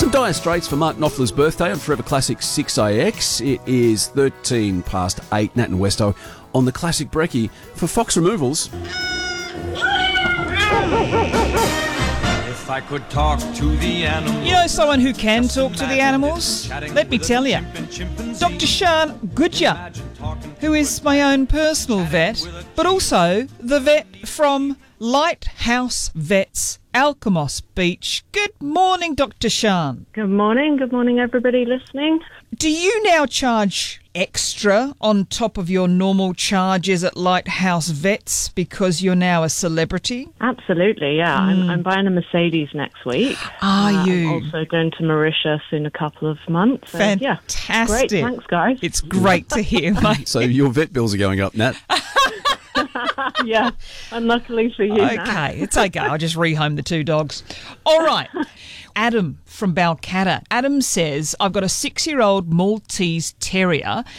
Some Dire Straits for Mark Knopfler's birthday on Forever Classic 6AX. It is 13 past 8, Nat and Westo on the Classic Brekkie for Fox Removals. If I could talk to the animals. You know someone who can talk to the animals? Let me tell you. Dr. Shan Gujja, who is my own personal vet, but also the vet from Lighthouse Vets, Alkimos Beach. Good morning, Dr. Shan. Good morning everybody listening. Do you now charge extra on top of your normal charges at Lighthouse Vets because you're now a celebrity? Absolutely, yeah. I'm buying a Mercedes next week. Are you? I'm also going to Mauritius in a couple of months. So, Fantastic. Yeah. Great, thanks guys. It's great to hear, mate. So your vet bills are going up, Nat. Yeah, unluckily for you. Okay, it's okay. I'll just rehome the two dogs. All right. Adam from Balcatta. Adam says, I've got a 6-year-old Maltese Terrier